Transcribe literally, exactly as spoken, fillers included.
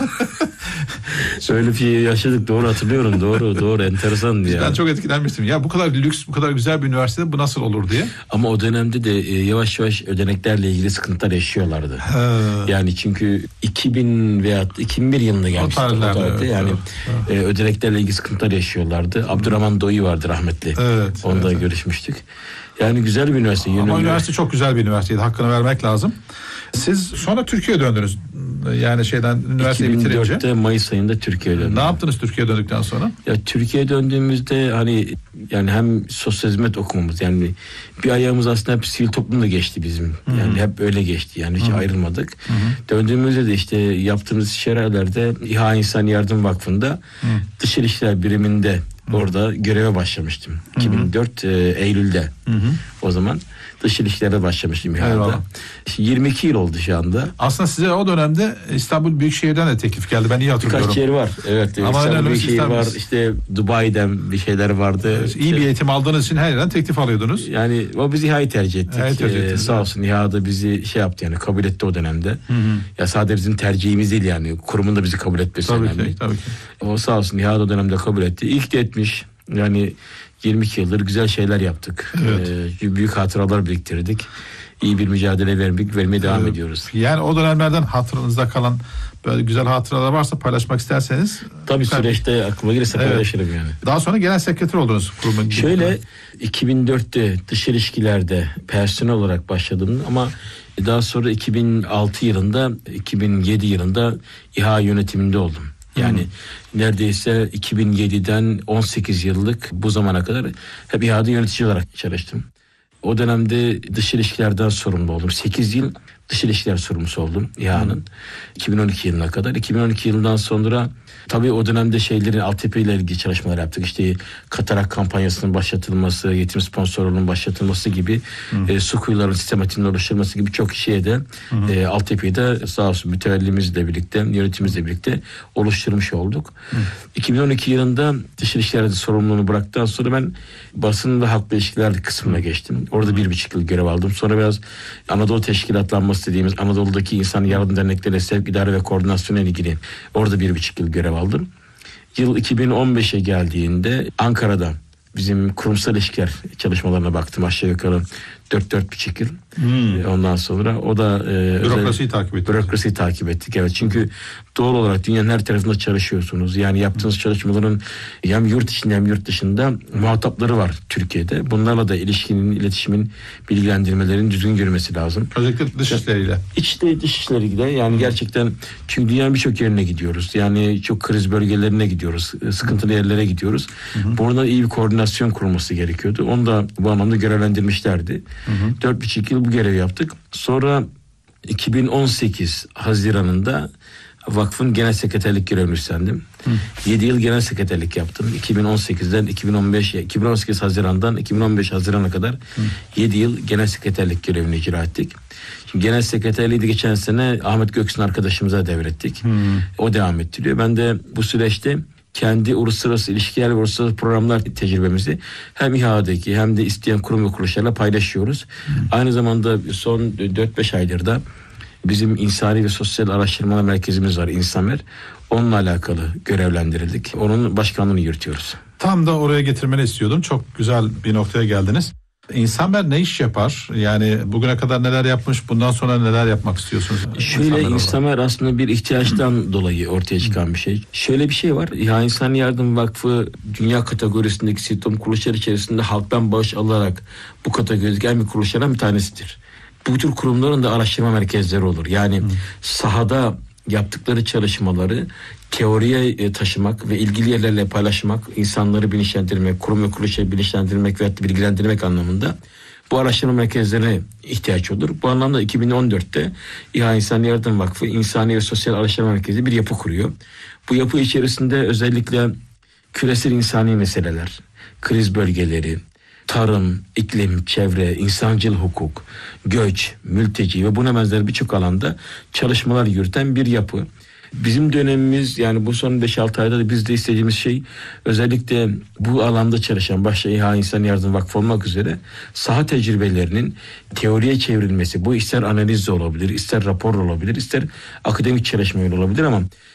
Öyle bir şey yaşadık, doğru hatırlıyorum, doğru doğru enteresan ya. Ben çok etkilenmiştim. Ya bu kadar lüks, bu kadar güzel bir üniversitede bu nasıl olur diye. Ama o dönemde de e, yavaş yavaş ödeneklerle ilgili sıkıntılar yaşıyorlardı. Ha. Yani çünkü iki bin veya iki bin bir yılında gelmişti. O tarihte, yani evet. e, ödeneklerle ilgili sıkıntılar yaşıyorlardı. Abdurrahman Doğu vardı rahmetli. Evet. Onunla evet, görüşmüştük. Yani güzel bir üniversite. Ama yönümlü. Üniversite çok güzel bir üniversiteydi. Hakkını vermek lazım. Siz sonra Türkiye'ye döndünüz. Yani şeyden üniversiteyi bitirince. iki bin dörtte Mayıs ayında Türkiye'ye döndüm. Ne yaptınız Türkiye'ye döndükten sonra? Ya Türkiye'ye döndüğümüzde hani yani hem sosyal hizmet okumamız, yani bir ayağımız aslında hep sivil toplumla geçti bizim. Hı-hı. Yani hep öyle geçti. Yani hiç Hı-hı. ayrılmadık. Hı-hı. Döndüğümüzde de işte yaptığımız şerelerde İHA İnsan Yardım Vakfı'nda Hı-hı. Dış İlişkiler Biriminde Hı-hı. orada göreve başlamıştım. Hı-hı. iki bin dört e, Eylül'de. Hı-hı. O zaman dış ilişkilere başlamıştım İHA'da. yirmi iki yıl oldu şu anda. Aslında size o dönemde İstanbul Büyükşehir'den de teklif geldi. Ben iyi hatırlıyorum. Birkaç yer var. Evet. Ama İstanbul Büyükşehir var. İşte Dubai'den bir şeyler vardı. Evet, iyi bir eğitim aldığınız için her yerden teklif alıyordunuz. Yani o biz İHA'yı tercih ettik. Evet, ee, sağ olsun İHA'da bizi şey yaptı, yani kabul etti o dönemde. Hı hı. Ya sadece bizim tercihimiz değil, yani kurumun da bizi kabul etmesi tabii önemli. Ki, tabii ki. O sağ olsun İHA'da o dönemde kabul etti. İlk de etmiş. Yani yirmi iki yıldır güzel şeyler yaptık. Evet. Ee, büyük hatıralar biriktirdik. İyi bir mücadele vermek, vermeye devam evet. ediyoruz. Yani o dönemlerden hatırınızda kalan böyle güzel hatıralar varsa paylaşmak isterseniz. Tabii süreçte aklıma gelirse evet. paylaşırım yani. Daha sonra genel sekreter oldunuz kurumun. Şöyle iki bin dörtte dış ilişkilerde personel olarak başladım ama daha sonra iki bin altı yılında, iki bin yedi yılında İHA yönetiminde oldum. Yani hmm. neredeyse iki bin yediden on sekiz yıllık bu zamana kadar hep İHA'da yönetici olarak çalıştım. O dönemde dış ilişkilerden sorumlu oldum. sekiz yıl dış ilişkiler sorumlusu oldum İHA'nın. Hmm. iki bin on iki yılına kadar. iki bin on iki yılından sonra tabii o dönemde şeylerin altyapı ile ilgili çalışmalar yaptık. İşte katarak kampanyasının başlatılması, yetim sponsorluğunun başlatılması gibi, hmm. e, su kuyularının sistematiğinin oluşturulması gibi çok şeye de hmm. e, altyapıyı da sağ olsun mütevellimizle birlikte, yönetimimizle birlikte oluşturmuş olduk. Hmm. iki bin on iki yılında dış ilişkilerde sorumluluğunu bıraktıktan sonra ben basın ve halkla ilişkiler kısmına geçtim. Orada bir buçuk yıl görev aldım. Sonra biraz Anadolu Teşkilatlanması dediğimiz Anadolu'daki insan yardım dernekleri sevk, idare ve koordinasyona ilgili orada bir buçuk yıl görev aldım. Yıl iki bin on beşe geldiğinde Ankara'da bizim kurumsal ilişkiler çalışmalarına baktım, aşağı yukarı dört dört buçuk yıl. Hmm. Ondan sonra o da e, bürokrasiyi takip ettik. Bürokrasiyi takip ettik. Evet, çünkü doğal olarak dünyanın her tarafında çalışıyorsunuz. Yani yaptığınız çalışmaların hem yurt içinde hem yurt dışında muhatapları var Türkiye'de. Bunlarla da ilişkinin, iletişimin, bilgilendirmelerin düzgün görmesi lazım. Özellikle dış işleriyle. İçte dış işleriyle yani gerçekten, çünkü dünyanın birçok yerine gidiyoruz. Yani çok kriz bölgelerine gidiyoruz. Sıkıntılı yerlere gidiyoruz. Hı hı. Burada iyi bir koordinasyon kurulması gerekiyordu. Onu da bu anlamda görevlendirmişlerdi. Hı hı. Dört buçuk yıl bu görevi yaptık. Sonra iki bin on sekiz Haziran'ında vakfın genel sekreterlik görevini üstlendim. yedi yıl genel sekreterlik yaptım. iki bin on sekizden iki bin on beş, iki bin on sekiz Haziran'dan iki bin on beş Haziran'a kadar Hı. yedi yıl genel sekreterlik görevini icra ettik. Şimdi genel sekreterliği de geçen sene Ahmet Göksun arkadaşımıza devrettik. Hı. O devam ettiriyor. Ben de bu süreçte kendi uluslararası ilişkiler ve uluslararası programlar tecrübemizi hem İHA'daki hem de isteyen kurum ve kuruluşlarla paylaşıyoruz. Hı. Aynı zamanda son dört beş aydır da bizim insani ve sosyal araştırmalar merkezimiz var, İnsamer. Onunla alakalı görevlendirildik. Onun başkanlığını yürütüyoruz. Tam da oraya getirmeni istiyordum. Çok güzel bir noktaya geldiniz. İnsamer ne iş yapar? Yani bugüne kadar neler yapmış, bundan sonra neler yapmak istiyorsunuz? Şöyle, İnsamer, İnsamer aslında bir ihtiyaçtan dolayı ortaya çıkan bir şey. Şöyle bir şey var. Ya İnsan Yardım Vakfı dünya kategorisindeki sivil toplum kuruluşları içerisinde halktan bağış alarak bu kategoride gelen bir kuruluşlardan bir tanesidir. Bu tür kurumların da araştırma merkezleri olur. Yani hmm. sahada yaptıkları çalışmaları teoriye taşımak ve ilgili yerlerle paylaşmak, insanları bilinçlendirmek, kurum ve kuruluşları bilinçlendirmek ve bilgilendirmek anlamında bu araştırma merkezlerine ihtiyaç olur. Bu anlamda iki bin on dörtte İHA İnsan Yardım Vakfı İnsani ve Sosyal Araştırma Merkezi bir yapı kuruyor. Bu yapı içerisinde özellikle küresel insani meseleler, kriz bölgeleri, tarım, iklim, çevre, insancıl hukuk, göç, mülteci ve buna benzer birçok alanda çalışmalar yürüten bir yapı. Bizim dönemimiz, yani bu son beş altı ayda da biz de istediğimiz şey özellikle bu alanda çalışan başta İHA İnsan Yardım Vakfı olmak üzere saha tecrübelerinin teoriye çevrilmesi. Bu ister analiz de olabilir, ister rapor olabilir, ister akademik çalışma olabilir ama